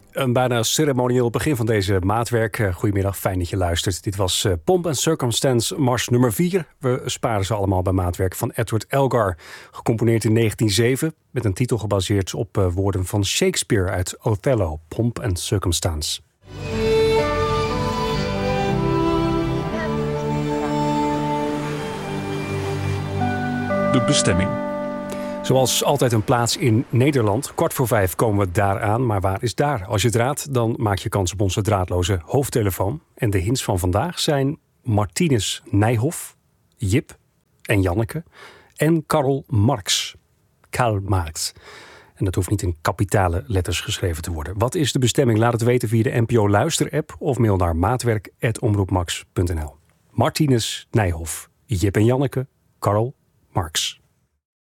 Een bijna ceremonieel begin van deze maatwerk. Goedemiddag, fijn dat je luistert. Dit was Pomp and Circumstance, mars nummer 4. We sparen ze allemaal bij maatwerk van Edward Elgar. Gecomponeerd in 1907, met een titel gebaseerd op woorden van Shakespeare uit Othello. Pomp and Circumstance. De bestemming. Zoals altijd een plaats in Nederland. 4:15 komen we daar aan, maar waar is daar? Als je het raadt, dan maak je kans op onze draadloze hoofdtelefoon. En de hints van vandaag zijn Martinus Nijhoff, Jip en Janneke en Karl Marx. Karl Marx. En dat hoeft niet in kapitale letters geschreven te worden. Wat is de bestemming? Laat het weten via de NPO Luister-app of mail naar maatwerk@omroepmax.nl. Martinus Nijhoff, Jip en Janneke, Karl Marx.